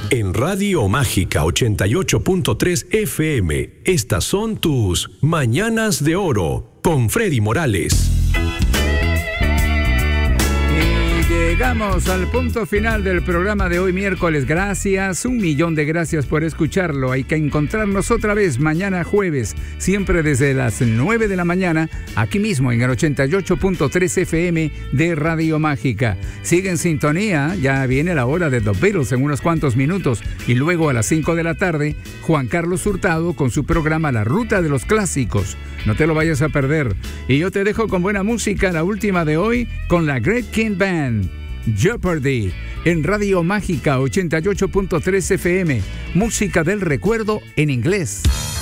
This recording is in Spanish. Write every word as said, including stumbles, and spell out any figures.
En Radio Mágica ochenta y ocho punto tres F M, estas son tus Mañanas de Oro con Freddy Morales. Llegamos al punto final del programa de hoy miércoles. Gracias, un millón de gracias por escucharlo. Hay que encontrarnos otra vez mañana jueves, siempre desde las nueve de la mañana, aquí mismo en el ochenta y ocho punto tres F M de Radio Mágica. Sigue en sintonía, ya viene la hora de The Beatles en unos cuantos minutos. Y luego a las cinco de la tarde, Juan Carlos Hurtado con su programa La Ruta de los Clásicos. No te lo vayas a perder. Y yo te dejo con buena música, la última de hoy, con la Great King Band. Jeopardy, en Radio Mágica ochenta y ocho punto tres F M, música del recuerdo en inglés.